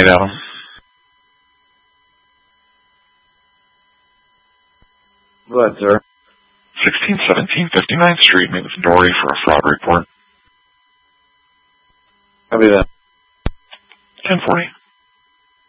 10-8, Adam. Go ahead, sir. 1617 59th Street, meet with Dory for a fraud report. Copy that. 1040.